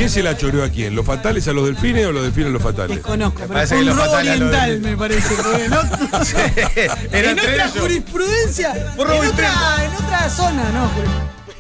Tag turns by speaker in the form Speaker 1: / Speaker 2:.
Speaker 1: ¿Quién se la choreó a quién? ¿Los fatales a los delfines o los delfines a los fatales?
Speaker 2: Desconozco, pero
Speaker 3: parece
Speaker 2: fue
Speaker 3: que
Speaker 2: un
Speaker 3: lo
Speaker 2: robo
Speaker 3: fatal a lo
Speaker 2: oriental,
Speaker 3: del-
Speaker 2: me parece. Porque no,
Speaker 3: Era
Speaker 2: en
Speaker 3: entre
Speaker 2: otra
Speaker 3: ellos.
Speaker 2: jurisprudencia,
Speaker 3: Fue robo
Speaker 2: en otra zona, ¿no?